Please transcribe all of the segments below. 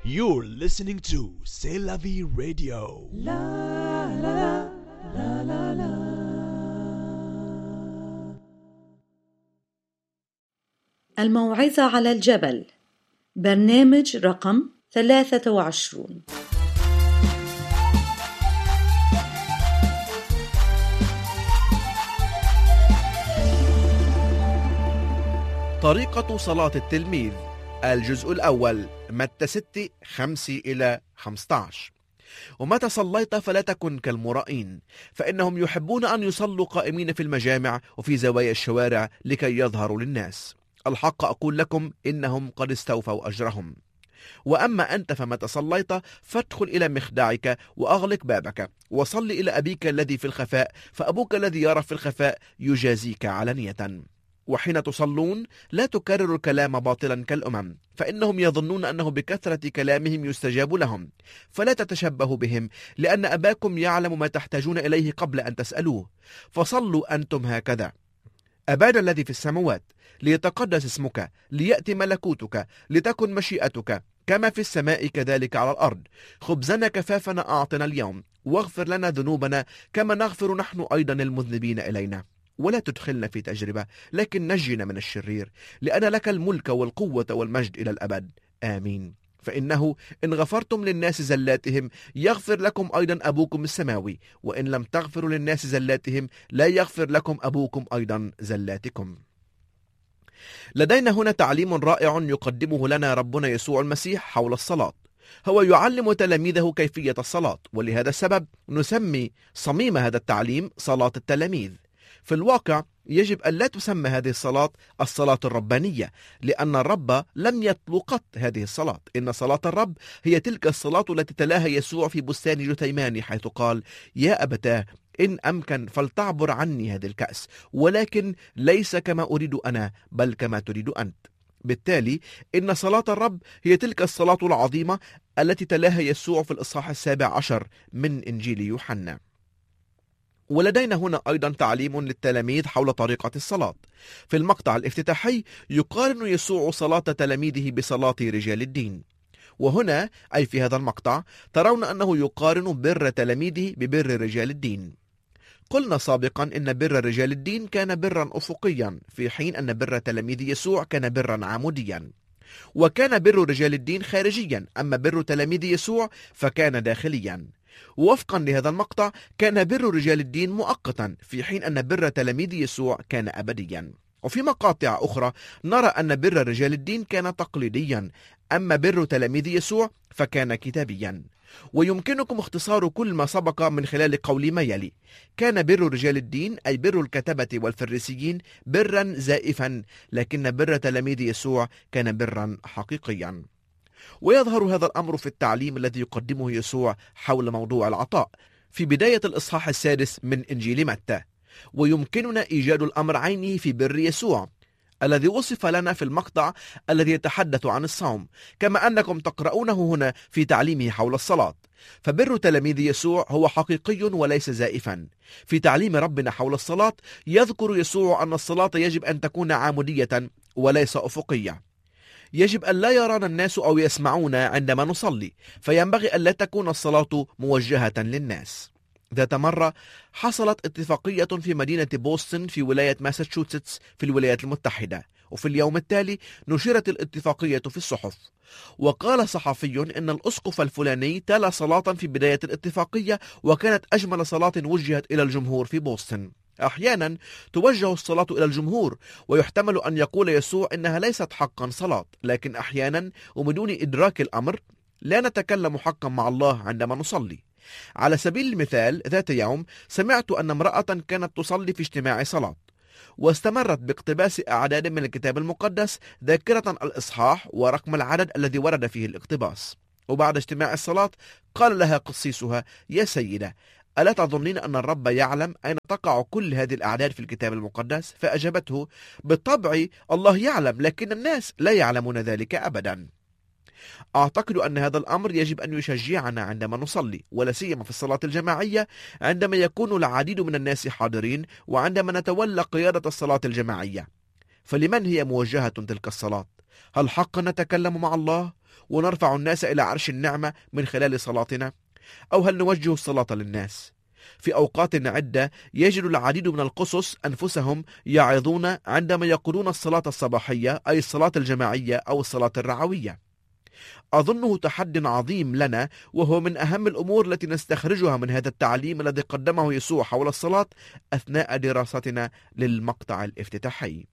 You're listening to C'est la vie radio. الموعظة على الجبل، برنامج رقم 23. طريقة صلاة التلميذ، الجزء الأول، متى 6:5-15. ومتى صليت فلا تكن كالمرائين، فإنهم يحبون أن يصلوا قائمين في المجامع وفي زوايا الشوارع لكي يظهروا للناس. الحق أقول لكم إنهم قد استوفوا أجرهم. وأما أنت فمتى صليت فادخل إلى مخدعك وأغلق بابك وصل إلى أبيك الذي في الخفاء، فأبوك الذي يرى في الخفاء يجازيك علانية. وحين تصلون لا تكرروا الكلام باطلا كالأمم، فإنهم يظنون أنه بكثرة كلامهم يستجاب لهم. فلا تتشبهوا بهم، لأن أباكم يعلم ما تحتاجون إليه قبل أن تسألوه. فصلوا أنتم هكذا: أبانا الذي في السماوات، ليتقدس اسمك، ليأتي ملكوتك، لتكن مشيئتك كما في السماء كذلك على الأرض. خبزنا كفافنا أعطنا اليوم، واغفر لنا ذنوبنا كما نغفر نحن أيضا المذنبين إلينا. ولا تدخلنا في تجربة، لكن نجنا من الشرير، لأن لك الملك والقوة والمجد إلى الأبد، آمين. فإنه إن غفرتم للناس زلاتهم يغفر لكم أيضا أبوكم السماوي، وإن لم تغفروا للناس زلاتهم لا يغفر لكم أبوكم أيضا زلاتكم. لدينا هنا تعليم رائع يقدمه لنا ربنا يسوع المسيح حول الصلاة. هو يعلم تلاميذه كيفية الصلاة، ولهذا السبب نسمي صميم هذا التعليم صلاة التلاميذ. في الواقع يجب أن لا تسمى هذه الصلاة الصلاة الربانية، لأن الرب لم يطلق قط هذه الصلاة. إن صلاة الرب هي تلك الصلاة التي تلاها يسوع في بستان جثيماني، حيث قال: يا أبتاه إن أمكن فلتعبر عني هذه الكأس، ولكن ليس كما أريد أنا بل كما تريد أنت. بالتالي إن صلاة الرب هي تلك الصلاة العظيمة التي تلاها يسوع في الإصحاح 17 من إنجيل يوحنا. ولدينا هنا أيضا تعليم للتلاميذ حول طريقة الصلاة. في المقطع الافتتاحي يقارن يسوع صلاة تلاميذه بصلاة رجال الدين. وهنا أي في هذا المقطع ترون أنه يقارن بر تلاميذه ببر رجال الدين. قلنا سابقا إن بر رجال الدين كان برا أفقيا، في حين أن بر تلاميذ يسوع كان برا عموديا. وكان بر رجال الدين خارجيا، أما بر تلاميذ يسوع فكان داخليا. ووفقا لهذا المقطع كان بر رجال الدين مؤقتا، في حين أن بر تلاميذ يسوع كان أبديا. وفي مقاطع أخرى نرى أن بر رجال الدين كان تقليديا، أما بر تلاميذ يسوع فكان كتابيا. ويمكنكم اختصار كل ما سبق من خلال قول ما يلي: كان بر رجال الدين أي بر الكتبة والفريسيين برا زائفا، لكن بر تلاميذ يسوع كان برا حقيقيا. ويظهر هذا الأمر في التعليم الذي يقدمه يسوع حول موضوع العطاء في بداية الإصحاح 6 من إنجيل متى. ويمكننا إيجاد الأمر عينه في بر يسوع الذي وصف لنا في المقطع الذي يتحدث عن الصوم، كما أنكم تقرؤونه هنا في تعليمه حول الصلاة. فبر تلاميذ يسوع هو حقيقي وليس زائفا. في تعليم ربنا حول الصلاة يذكر يسوع أن الصلاة يجب أن تكون عمودية وليس أفقية. يجب أن لا يرانا الناس أو يسمعونا عندما نصلي، فينبغي أن لا تكون الصلاة موجهة للناس. ذات مرة حصلت اتفاقية في مدينة بوسطن في ولاية ماساتشوستس في الولايات المتحدة، وفي اليوم التالي نشرت الاتفاقية في الصحف. وقال صحفي إن الأسقف الفلاني تلا صلاة في بداية الاتفاقية، وكانت أجمل صلاة وجهت إلى الجمهور في بوسطن. أحيانا توجه الصلاة إلى الجمهور، ويحتمل أن يقول يسوع إنها ليست حقا صلاة، لكن أحيانا وبدون إدراك الأمر لا نتكلم حقا مع الله عندما نصلي. على سبيل المثال، ذات يوم سمعت أن امرأة كانت تصلي في اجتماع صلاة، واستمرت باقتباس أعداد من الكتاب المقدس ذاكرة الإصحاح ورقم العدد الذي ورد فيه الاقتباس. وبعد اجتماع الصلاة قال لها قسيسها: يا سيدة، ألا تظنين أن الرب يعلم أين تقع كل هذه الأعداد في الكتاب المقدس؟ فأجابته: بالطبع الله يعلم، لكن الناس لا يعلمون ذلك أبدا. أعتقد أن هذا الأمر يجب أن يشجعنا عندما نصلي، ولا سيما في الصلاة الجماعية عندما يكون العديد من الناس حاضرين، وعندما نتولى قيادة الصلاة الجماعية. فلمن هي موجهة تلك الصلاة؟ هل حقا نتكلم مع الله؟ ونرفع الناس إلى عرش النعمة من خلال صلاتنا؟ أو هل نوجه الصلاة للناس؟ في أوقات عدة يجد العديد من القصص أنفسهم يعظون عندما يقولون الصلاة الصباحية، أي الصلاة الجماعية أو الصلاة الرعوية. أظنه تحد عظيم لنا، وهو من أهم الأمور التي نستخرجها من هذا التعليم الذي قدمه يسوع حول الصلاة أثناء دراستنا للمقطع الافتتاحي.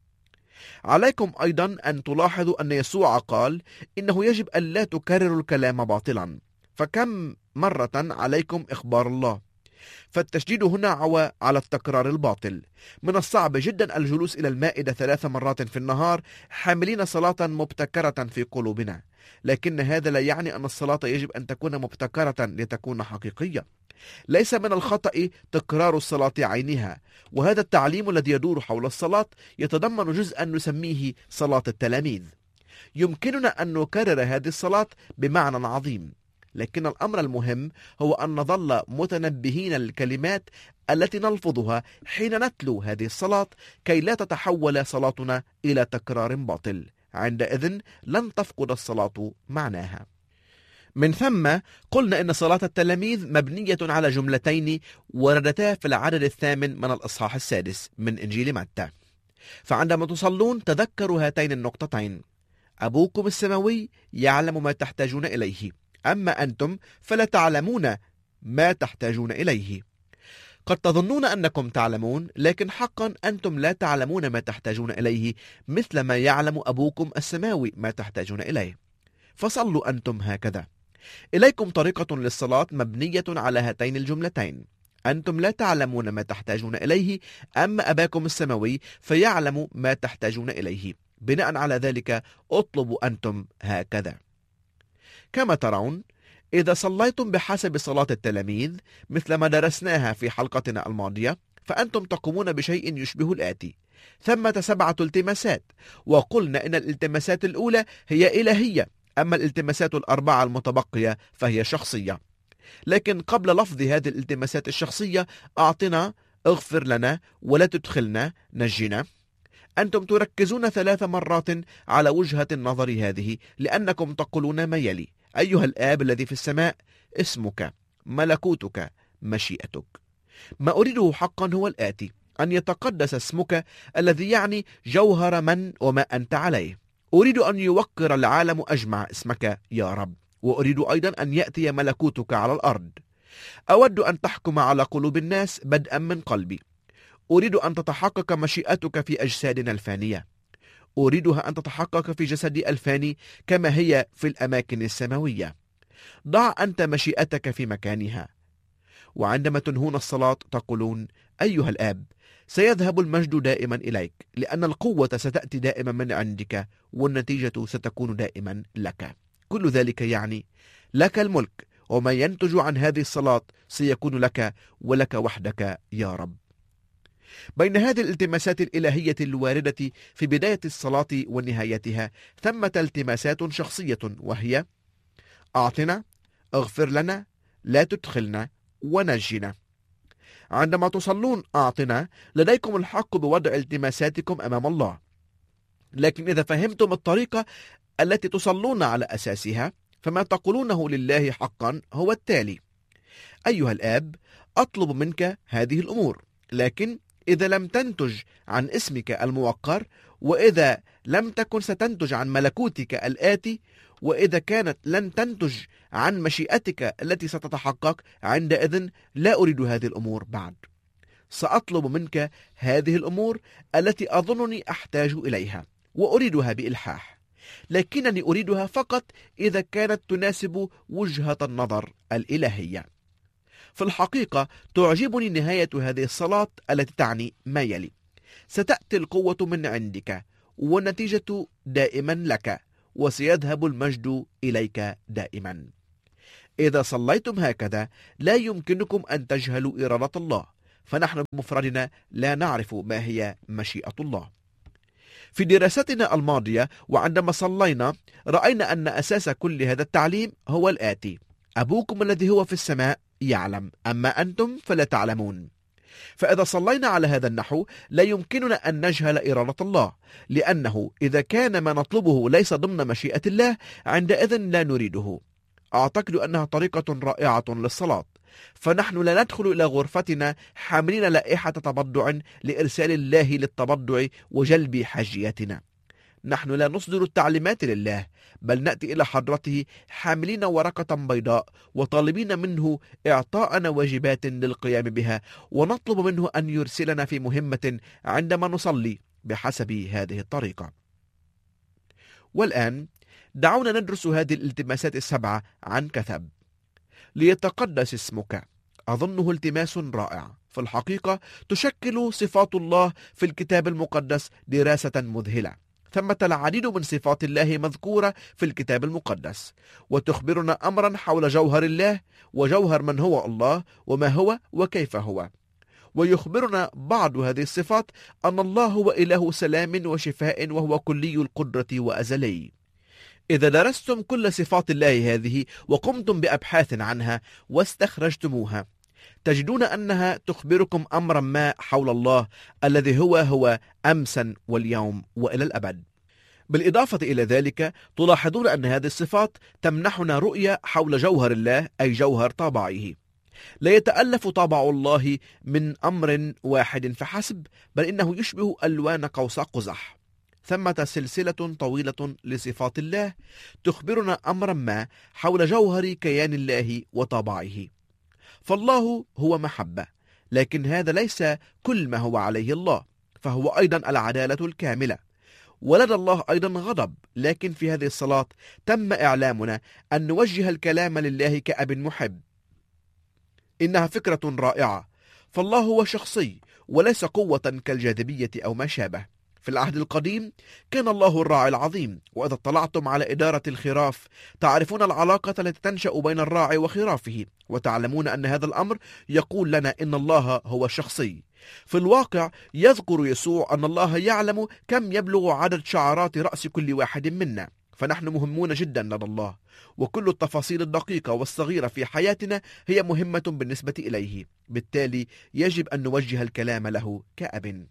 عليكم أيضا أن تلاحظوا أن يسوع قال إنه يجب أن لا تكرروا الكلام باطلا. فكم مرة عليكم إخبار الله؟ فالتشديد هنا على التكرار الباطل. من الصعب جدا الجلوس إلى المائدة 3 مرات في النهار حاملين صلاة مبتكرة في قلوبنا، لكن هذا لا يعني أن الصلاة يجب أن تكون مبتكرة لتكون حقيقية. ليس من الخطأ تكرار الصلاة عينها، وهذا التعليم الذي يدور حول الصلاة يتضمن جزءا نسميه صلاة التلاميذ. يمكننا أن نكرر هذه الصلاة بمعنى عظيم، لكن الأمر المهم هو أن نظل متنبهين للكلمات التي نلفظها حين نتلو هذه الصلاة، كي لا تتحول صلاتنا إلى تكرار باطل. عندئذ لن تفقد الصلاة معناها. من ثم قلنا إن صلاة التلاميذ مبنية على جملتين وردتا في العدد 8 من الإصحاح 6 من إنجيل متى. فعندما تصلون تذكروا هاتين النقطتين: أبوكم السماوي يعلم ما تحتاجون إليه، أما أنتم فلا تعلمون ما تحتاجون إليه. قد تظنون أنكم تعلمون، لكن حقا أنتم لا تعلمون ما تحتاجون إليه مثل ما يعلم أبوكم السماوي ما تحتاجون إليه. فصلوا أنتم هكذا. إليكم طريقة للصلاة مبنية على هاتين الجملتين: أنتم لا تعلمون ما تحتاجون إليه، أما أباكم السماوي فيعلم ما تحتاجون إليه. بناء على ذلك اطلبوا أنتم هكذا. كما ترون، إذا صليتم بحسب صلاة التلاميذ مثل ما درسناها في حلقتنا الماضية، فأنتم تقومون بشيء يشبه الآتي: ثمة 7 التماسات، وقلنا إن الالتماسات الأولى هي إلهية، أما الالتماسات 4 المتبقية فهي شخصية. لكن قبل لفظ هذه الالتماسات الشخصية: أعطنا، اغفر لنا، ولا تدخلنا، نجنا، أنتم تركزون 3 مرات على وجهة النظر هذه، لأنكم تقولون ما يلي: أيها الآب الذي في السماء، اسمك، ملكوتك، مشيئتك. ما أريده حقا هو الآتي: أن يتقدس اسمك الذي يعني جوهر من وما أنت عليه. أريد أن يوقر العالم أجمع اسمك يا رب، وأريد أيضا أن يأتي ملكوتك على الأرض. أود أن تحكم على قلوب الناس بدءا من قلبي. أريد أن تتحقق مشيئتك في أجسادنا الفانية. أريدها أن تتحقق في جسدي الفاني كما هي في الأماكن السماوية. ضع أنت مشيئتك في مكانها. وعندما تنهون الصلاة تقولون: أيها الآب، سيذهب المجد دائما إليك، لأن القوة ستأتي دائما من عندك، والنتيجة ستكون دائما لك. كل ذلك يعني لك الملك، وما ينتج عن هذه الصلاة سيكون لك ولك وحدك يا رب. بين هذه الالتماسات الإلهية الواردة في بداية الصلاة ونهايتها ثمة التماسات شخصية، وهي: أعطنا، اغفر لنا، لا تدخلنا، ونجنا. عندما تصلون أعطنا لديكم الحق بوضع التماساتكم أمام الله، لكن إذا فهمتم الطريقة التي تصلون على أساسها فما تقولونه لله حقا هو التالي: أيها الآب، أطلب منك هذه الأمور، لكن إذا لم تنتج عن اسمك الموقر، وإذا لم تكن ستنتج عن ملكوتك الآتي، وإذا كانت لن تنتج عن مشيئتك التي ستتحقق، عندئذ لا أريد هذه الأمور بعد. سأطلب منك هذه الأمور التي أظنني أحتاج إليها، وأريدها بإلحاح، لكنني أريدها فقط إذا كانت تناسب وجهة النظر الإلهية. في الحقيقة تعجبني نهاية هذه الصلاة التي تعني ما يلي: ستأتي القوة من عندك، والنتيجة دائما لك، وسيذهب المجد إليك دائما. إذا صليتم هكذا لا يمكنكم أن تجهلوا إرادة الله، فنحن بمفردنا لا نعرف ما هي مشيئة الله. في دراستنا الماضية وعندما صلينا رأينا أن أساس كل هذا التعليم هو الآتي: أبوكم الذي هو في السماء يعلم، أما أنتم فلا تعلمون. فإذا صلينا على هذا النحو لا يمكننا أن نجهل إرادة الله، لأنه إذا كان ما نطلبه ليس ضمن مشيئة الله عندئذ لا نريده. أعتقد أنها طريقة رائعة للصلاة، فنحن لا ندخل إلى غرفتنا حاملين لائحة تبضع لإرسال الله للتبضع وجلب حاجيتنا. نحن لا نصدر التعليمات لله، بل نأتي إلى حضرته حاملين ورقة بيضاء وطالبين منه إعطاءنا واجبات للقيام بها، ونطلب منه أن يرسلنا في مهمة عندما نصلي بحسب هذه الطريقة. والآن دعونا ندرس هذه الالتماسات السبعة عن كثب. ليتقدس اسمك. أظنه التماس رائع. في الحقيقة تشكل صفات الله في الكتاب المقدس دراسة مذهلة. ثمة العديد من صفات الله مذكورة في الكتاب المقدس، وتخبرنا أمرا حول جوهر الله وجوهر من هو الله وما هو وكيف هو. ويخبرنا بعض هذه الصفات أن الله هو إله سلام وشفاء، وهو كلي القدرة وأزلي. إذا درستم كل صفات الله هذه وقمتم بأبحاث عنها واستخرجتموها، تجدون أنها تخبركم أمرا ما حول الله الذي هو أمسا واليوم وإلى الأبد. بالإضافة إلى ذلك تلاحظون أن هذه الصفات تمنحنا رؤية حول جوهر الله، أي جوهر طابعه. لا يتألف طابع الله من أمر واحد فحسب، بل إنه يشبه ألوان قوس قزح. ثمة سلسلة طويلة لصفات الله تخبرنا أمرا ما حول جوهر كيان الله وطابعه. فالله هو محبة، لكن هذا ليس كل ما هو عليه الله، فهو أيضا العدالة الكاملة. ولدى الله أيضا غضب، لكن في هذه الصلاة تم إعلامنا أن نوجه الكلام لله كأب محب. إنها فكرة رائعة، فالله هو شخصي وليس قوة كالجاذبية أو ما شابه. في العهد القديم كان الله الراعي العظيم، وإذا اطلعتم على إدارة الخراف تعرفون العلاقة التي تنشأ بين الراعي وخرافه، وتعلمون أن هذا الأمر يقول لنا إن الله هو شخصي. في الواقع يذكر يسوع أن الله يعلم كم يبلغ عدد شعرات رأس كل واحد منا، فنحن مهمون جدا لدى الله، وكل التفاصيل الدقيقة والصغيرة في حياتنا هي مهمة بالنسبة إليه. بالتالي يجب أن نوجه الكلام له كأب.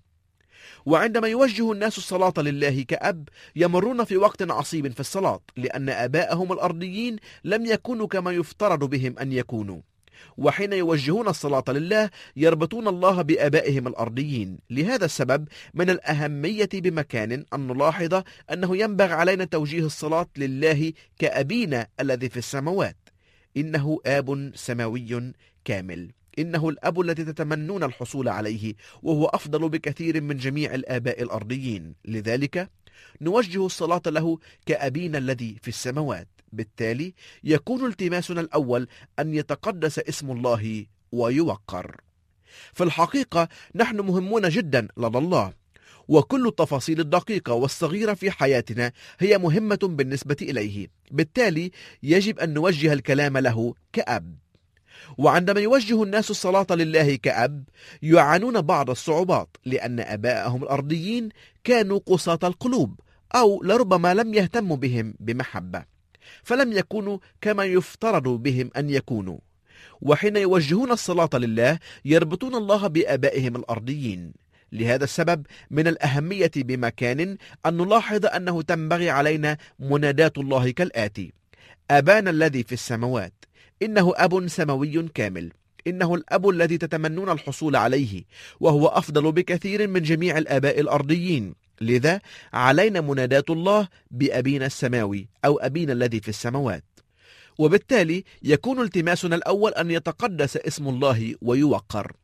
وعندما يوجه الناس الصلاة لله كأب يمرون في وقت عصيب في الصلاة، لأن آباءهم الأرضيين لم يكونوا كما يفترض بهم أن يكونوا. وحين يوجهون الصلاة لله يربطون الله بآبائهم الأرضيين. لهذا السبب من الأهمية بمكان أن نلاحظ أنه ينبغي علينا توجيه الصلاة لله كأبينا الذي في السماوات. إنه آب سماوي كامل، إنه الأب الذي تتمنون الحصول عليه، وهو أفضل بكثير من جميع الآباء الأرضيين. لذلك نوجه الصلاة له كأبينا الذي في السماوات. بالتالي يكون التماسنا الأول أن يتقدس اسم الله ويوقر. في الحقيقة نحن مهمون جدا لدى الله، وكل التفاصيل الدقيقة والصغيرة في حياتنا هي مهمة بالنسبة إليه. بالتالي يجب أن نوجه الكلام له كأب. وعندما يوجه الناس الصلاة لله كأب يعانون بعض الصعوبات، لأن آباءهم الأرضيين كانوا قساة القلوب، أو لربما لم يهتموا بهم بمحبة، فلم يكونوا كما يفترض بهم أن يكونوا. وحين يوجهون الصلاة لله يربطون الله بآبائهم الأرضيين. لهذا السبب من الأهمية بمكان أن نلاحظ أنه تنبغي علينا منادات الله كالآتي: أبانا الذي في السماوات. إنه أب سماوي كامل، إنه الأب الذي تتمنون الحصول عليه، وهو أفضل بكثير من جميع الآباء الأرضيين. لذا علينا منادات الله بأبينا السماوي أو أبينا الذي في السماوات. وبالتالي يكون التماسنا الأول أن يتقدس اسم الله ويوقر.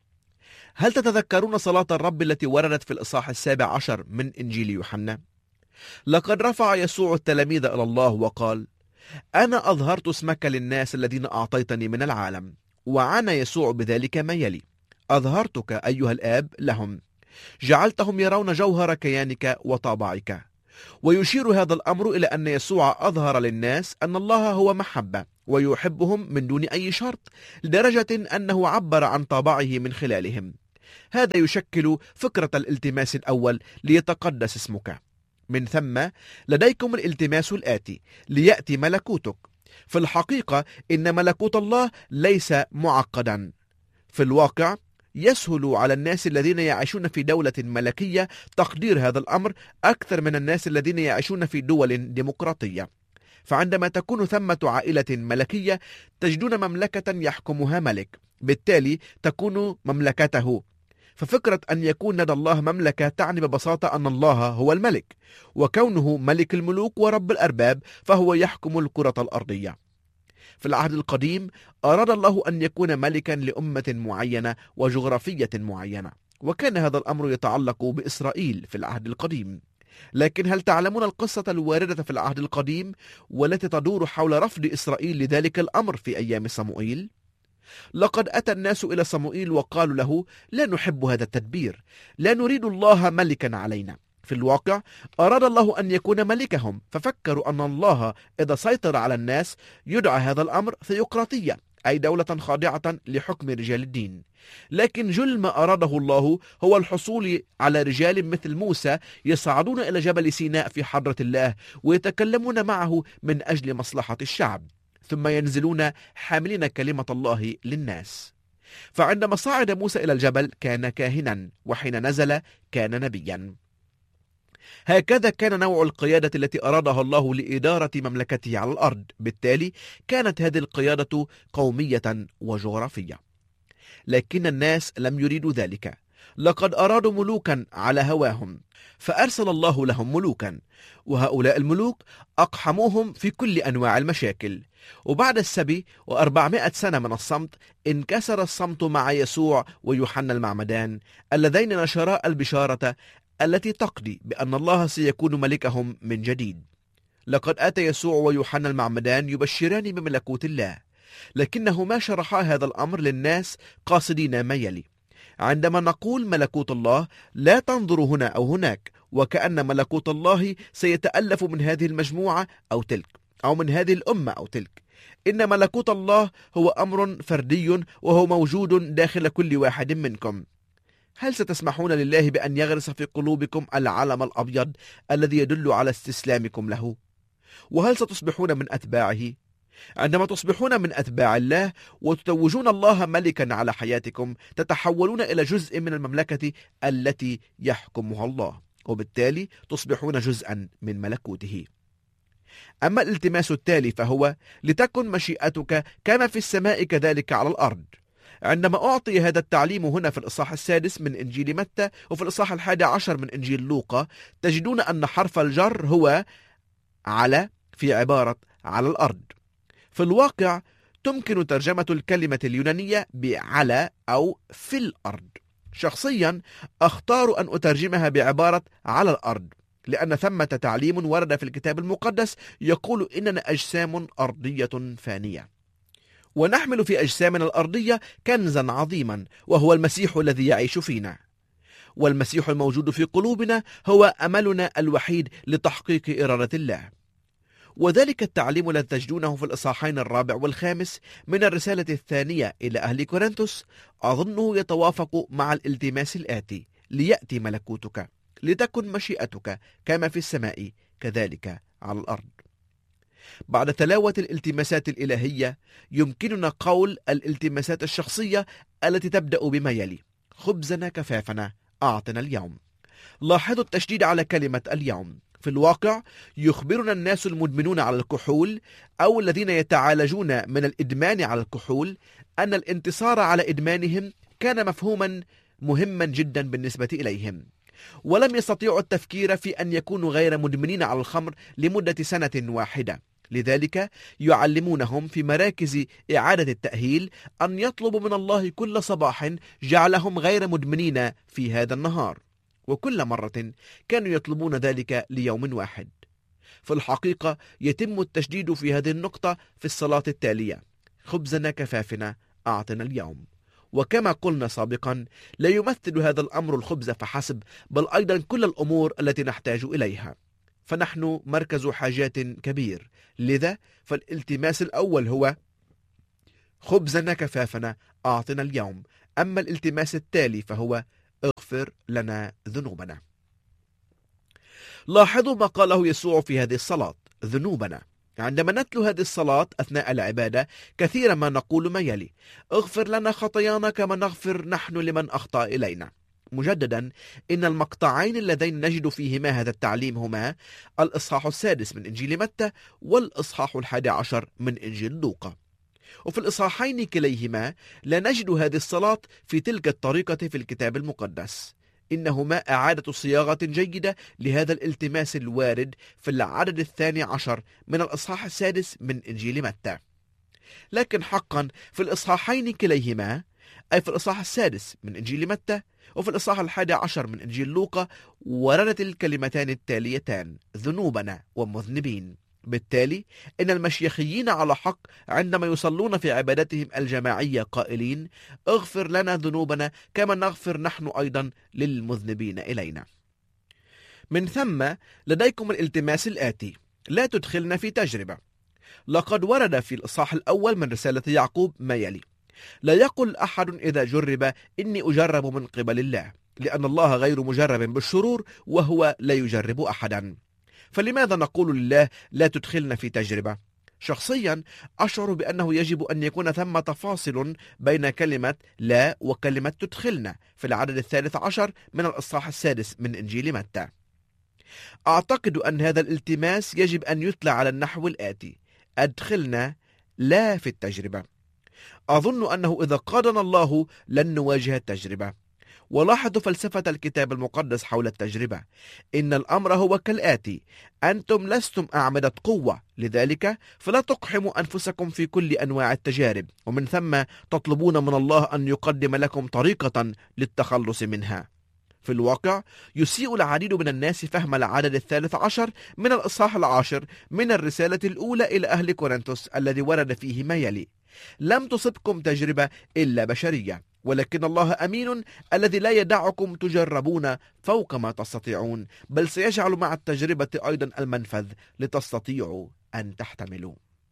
هل تتذكرون صلاة الرب التي وردت في الإصحاح 17 من إنجيل يوحنا؟ لقد رفع يسوع التلاميذ إلى الله وقال: أنا أظهرت اسمك للناس الذين أعطيتني من العالم. وعنى يسوع بذلك ما يلي: أظهرتك أيها الآب لهم، جعلتهم يرون جوهر كيانك وطابعك. ويشير هذا الأمر إلى أن يسوع أظهر للناس أن الله هو محبة ويحبهم من دون أي شرط، لدرجة أنه عبر عن طابعه من خلالهم. هذا يشكل فكرة الالتماس الأول: ليتقدس اسمك. من ثم لديكم الالتماس الآتي: ليأتي ملكوتك. في الحقيقة إن ملكوت الله ليس معقدا. في الواقع يسهل على الناس الذين يعيشون في دولة ملكية تقدير هذا الأمر أكثر من الناس الذين يعيشون في دول ديمقراطية. فعندما تكون ثمة عائلة ملكية تجدون مملكة يحكمها ملك، بالتالي تكون مملكته. ففكرة أن يكون لدى الله مملكة تعني ببساطة أن الله هو الملك، وكونه ملك الملوك ورب الأرباب فهو يحكم الكرة الأرضية. في العهد القديم أراد الله أن يكون ملكا لأمة معينة وجغرافية معينة، وكان هذا الأمر يتعلق بإسرائيل في العهد القديم. لكن هل تعلمون القصة الواردة في العهد القديم والتي تدور حول رفض إسرائيل لذلك الأمر في أيام صموئيل؟ لقد أتى الناس إلى صموئيل وقالوا له: لا نحب هذا التدبير، لا نريد الله ملكا علينا. في الواقع أراد الله أن يكون ملكهم، ففكروا أن الله إذا سيطر على الناس يدعى هذا الأمر ثيوقراطية، أي دولة خاضعة لحكم رجال الدين. لكن جل ما أراده الله هو الحصول على رجال مثل موسى يصعدون إلى جبل سيناء في حضرة الله ويتكلمون معه من أجل مصلحة الشعب، ثم ينزلون حاملين كلمة الله للناس. فعندما صعد موسى إلى الجبل كان كاهنا، وحين نزل كان نبيا. هكذا كان نوع القيادة التي أرادها الله لإدارة مملكته على الأرض. بالتالي كانت هذه القيادة قومية وجغرافية. لكن الناس لم يريدوا ذلك، لقد أرادوا ملوكا على هواهم، فأرسل الله لهم ملوكا، وهؤلاء الملوك أقحموهم في كل أنواع المشاكل. وبعد السبي و400 سنة من الصمت انكسر الصمت مع يسوع ويوحنا المعمدان، اللذين نشرا البشارة التي تقضي بأن الله سيكون ملكهم من جديد. لقد أتى يسوع ويوحنا المعمدان يبشران بملكوت الله، لكنهما شرحا هذا الأمر للناس قاصدين ما يلي. عندما نقول ملكوت الله لا تنظر هنا أو هناك وكأن ملكوت الله سيتألف من هذه المجموعة أو تلك، أو من هذه الأمة أو تلك. إن ملكوت الله هو أمر فردي، وهو موجود داخل كل واحد منكم. هل ستسمحون لله بأن يغرس في قلوبكم العلم الأبيض الذي يدل على استسلامكم له؟ وهل ستصبحون من أتباعه؟ عندما تصبحون من أتباع الله وتتوجون الله ملكا على حياتكم، تتحولون إلى جزء من المملكة التي يحكمها الله، وبالتالي تصبحون جزءا من ملكوته. أما الالتماس التالي فهو: لتكن مشيئتك كما في السماء كذلك على الأرض. عندما أعطي هذا التعليم هنا في الإصحاح 6 من إنجيل متى وفي الإصحاح 11 من إنجيل لوقا، تجدون أن حرف الجر هو على في عبارة على الأرض. في الواقع تمكن ترجمة الكلمة اليونانية بعلى أو في الأرض. شخصيا أختار أن أترجمها بعبارة على الأرض، لأن ثمة تعليم ورد في الكتاب المقدس يقول إننا أجسام أرضية فانية، ونحمل في أجسامنا الأرضية كنزا عظيما، وهو المسيح الذي يعيش فينا. والمسيح الموجود في قلوبنا هو أملنا الوحيد لتحقيق إرادة الله. وذلك التعليم الذي تجدونه في الإصحاحين 4 و5 من الرسالة الثانية إلى أهل كورنثوس أظنه يتوافق مع الالتماس الآتي: ليأتي ملكوتك، لتكن مشيئتك كما في السماء كذلك على الأرض. بعد تلاوة الالتماسات الإلهية يمكننا قول الالتماسات الشخصية التي تبدأ بما يلي: خبزنا كفافنا أعطنا اليوم. لاحظوا التشديد على كلمة اليوم. في الواقع يخبرنا الناس المدمنون على الكحول أو الذين يتعالجون من الإدمان على الكحول أن الانتصار على إدمانهم كان مفهوما مهما جدا بالنسبة إليهم، ولم يستطيعوا التفكير في أن يكونوا غير مدمنين على الخمر لمدة سنة واحدة. لذلك يعلمونهم في مراكز إعادة التأهيل أن يطلبوا من الله كل صباح جعلهم غير مدمنين في هذا النهار، وكل مرة كانوا يطلبون ذلك ليوم واحد. في الحقيقة يتم التشديد في هذه النقطة في الصلاة التالية: خبزنا كفافنا أعطنا اليوم. وكما قلنا سابقا، لا يمثل هذا الأمر الخبز فحسب، بل أيضا كل الأمور التي نحتاج إليها، فنحن مركز حاجات كبير. لذا فالالتماس الأول هو خبزنا كفافنا أعطنا اليوم. أما الالتماس التالي فهو اغفر لنا ذنوبنا. لاحظوا ما قاله يسوع في هذه الصلاة: ذنوبنا. عندما نتلو هذه الصلاة أثناء العبادة كثيرا ما نقول ما يلي: اغفر لنا خطايانا كما نغفر نحن لمن أخطأ إلينا. مجددا، إن المقطعين اللذين نجد فيهما هذا التعليم هما الإصحاح 6 من إنجيل متى والإصحاح 11 من إنجيل لوقا. وفي الإصحاحين كليهما لا نجد هذه الصلاة في تلك الطريقة في الكتاب المقدس، إنهما إعادة صياغة جيدة لهذا الالتماس الوارد في العدد 12 من الإصحاح 6 من إنجيل متى. لكن حقا في الإصحاحين كليهما، أي في الإصحاح 6 من إنجيل متى وفي الإصحاح 11 من إنجيل لوقا، وردت الكلمتان التاليتان: ذنوبنا ومذنبين. بالتالي إن المشيخيين على حق عندما يصلون في عبادتهم الجماعية قائلين: اغفر لنا ذنوبنا كما نغفر نحن أيضا للمذنبين إلينا. من ثم لديكم الالتماس الآتي: لا تدخلنا في تجربة. لقد ورد في الإصحاح الأول من رسالة يعقوب ما يلي: لا يقل أحد إذا جرب إني أجرب من قبل الله، لأن الله غير مجرب بالشرور وهو لا يجرب أحدا. فلماذا نقول لله لا تدخلنا في تجربة؟ شخصيا أشعر بأنه يجب أن يكون ثمة فاصل بين كلمة لا وكلمة تدخلنا في العدد 13 من الإصحاح 6 من إنجيل متى. أعتقد أن هذا الالتماس يجب أن يتلى على النحو الآتي: أدخلنا لا في التجربة. أظن أنه إذا قادنا الله لن نواجه التجربة. ولاحظوا فلسفة الكتاب المقدس حول التجربة. إن الأمر هو كالآتي: أنتم لستم أعمدة قوة، لذلك فلا تقحموا أنفسكم في كل أنواع التجارب، ومن ثم تطلبون من الله أن يقدم لكم طريقة للتخلص منها. في الواقع يسيء العديد من الناس فهم العدد 13 من الإصحاح 10 من الرسالة الأولى إلى أهل كورنثوس، الذي ورد فيه ما يلي: لم تصبكم تجربة إلا بشرية، ولكن الله أمين الذي لا يدعكم تجربون فوق ما تستطيعون، بل سيجعل مع التجربة أيضا المنفذ لتستطيعوا أن تحتملوا.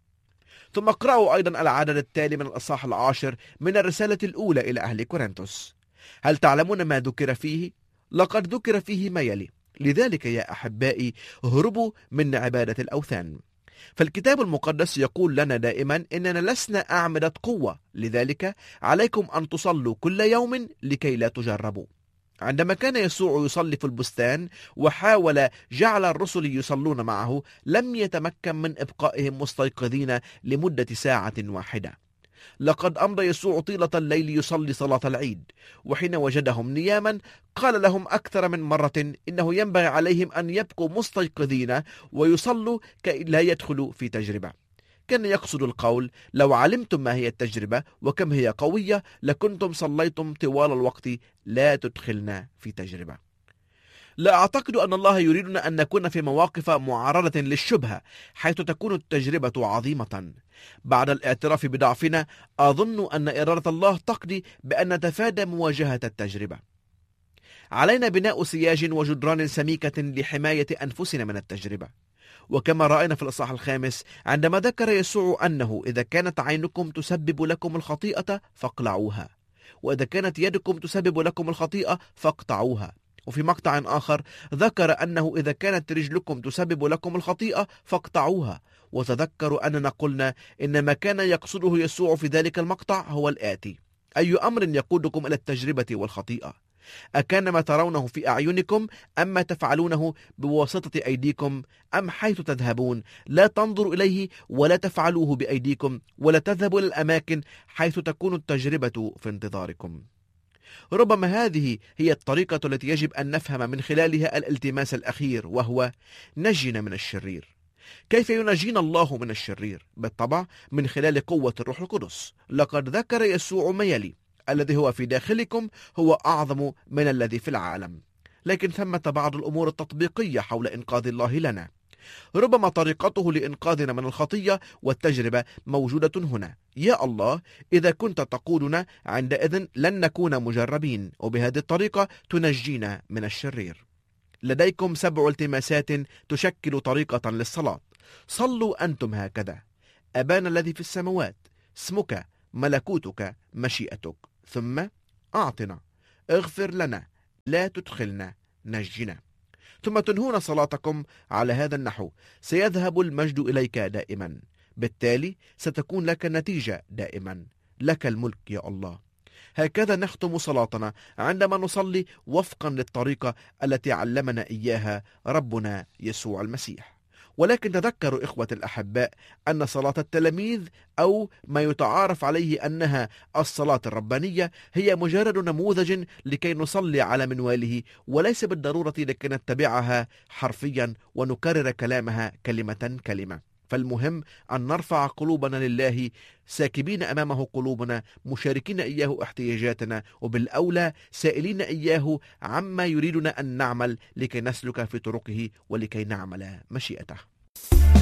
ثم اقرأوا أيضا العدد التالي من الإصحاح 10 من الرسالة الأولى إلى أهل كورنثوس. هل تعلمون ما ذكر فيه؟ لقد ذكر فيه ما يلي: لذلك يا أحبائي اهربوا من عبادة الأوثان. فالكتاب المقدس يقول لنا دائما إننا لسنا أعمدة قوة، لذلك عليكم أن تصلوا كل يوم لكي لا تجربوا. عندما كان يسوع يصلي في البستان وحاول جعل الرسل يصلون معه، لم يتمكن من إبقائهم مستيقظين لمدة ساعة واحدة. لقد أمضى يسوع طيلة الليل يصلي صلاة العيد، وحين وجدهم نياما قال لهم أكثر من مرة إنه ينبغي عليهم أن يبقوا مستيقظين ويصلوا كي لا يدخلوا في تجربة. كان يقصد القول: لو علمتم ما هي التجربة وكم هي قوية لكنتم صليتم طوال الوقت لا تدخلنا في تجربة. لا أعتقد أن الله يريدنا أن نكون في مواقف معرضة للشبهة حيث تكون التجربة عظيمة. بعد الاعتراف بضعفنا أظن أن إرادة الله تقضي بأن نتفادى مواجهة التجربة. علينا بناء سياج وجدران سميكة لحماية أنفسنا من التجربة. وكما رأينا في الإصحاح 5 عندما ذكر يسوع أنه إذا كانت عينكم تسبب لكم الخطيئة فاقلعوها، وإذا كانت يدكم تسبب لكم الخطيئة فاقطعوها. وفي مقطع آخر ذكر أنه إذا كانت رجلكم تسبب لكم الخطيئة فاقطعوها. وتذكروا أننا قلنا إن ما كان يقصده يسوع في ذلك المقطع هو الآتي: أي أمر يقودكم إلى التجربة والخطيئة؟ أكان ما ترونه في أعينكم أم ما تفعلونه بواسطة أيديكم؟ أم حيث تذهبون لا تنظروا إليه ولا تفعلوه بأيديكم ولا تذهبوا إلى الأماكن حيث تكون التجربة في انتظاركم؟ ربما هذه هي الطريقة التي يجب أن نفهم من خلالها الالتماس الأخير، وهو: نجنا من الشرير. كيف ينجينا الله من الشرير؟ بالطبع من خلال قوة الروح القدس. لقد ذكر يسوع ما يلي: الذي هو في داخلكم هو أعظم من الذي في العالم. لكن ثمة بعض الأمور التطبيقية حول إنقاذ الله لنا. ربما طريقته لإنقاذنا من الخطية والتجربة موجودة هنا: يا الله، إذا كنت تقودنا عندئذ لن نكون مجربين، وبهذه الطريقة تنجينا من الشرير. لديكم 7 التماسات تشكل طريقة للصلاة. صلوا أنتم هكذا: أبانا الذي في السماوات، اسمك، ملكوتك، مشيئتك. ثم أعطنا، اغفر لنا، لا تدخلنا، نجنا. ثم تنهون صلاتكم على هذا النحو: سيذهب المجد إليك دائما. بالتالي ستكون لك النتيجة دائما. لك الملك يا الله. هكذا نختم صلاتنا عندما نصلي وفقا للطريقة التي علمنا إياها ربنا يسوع المسيح. ولكن تذكروا إخوة الأحباء أن صلاة التلاميذ، أو ما يتعارف عليه أنها الصلاة الربانية، هي مجرد نموذج لكي نصلي على منواله، وليس بالضرورة لكي نتبعها حرفيا ونكرر كلامها كلمة كلمة. فالمهم أن نرفع قلوبنا لله، ساكبين أمامه قلوبنا، مشاركين إياه احتياجاتنا، وبالأولى سائلين إياه عما يريدنا أن نعمل لكي نسلك في طرقه ولكي نعمل مشيئته.